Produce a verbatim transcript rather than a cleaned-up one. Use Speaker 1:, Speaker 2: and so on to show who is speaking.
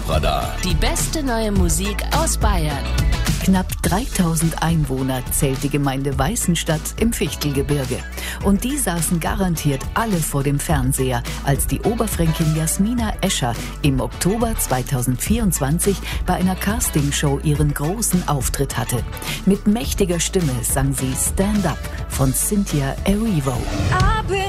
Speaker 1: Top-Radar.
Speaker 2: Die beste neue Musik aus Bayern.
Speaker 3: Knapp dreitausend Einwohner zählt die Gemeinde Weißenstadt im Fichtelgebirge. Und die saßen garantiert alle vor dem Fernseher, als die Oberfränkin Jasmina Escher im Oktober zweitausendvierundzwanzig bei einer Castingshow ihren großen Auftritt hatte. Mit mächtiger Stimme sang sie Stand Up von Cynthia Erivo.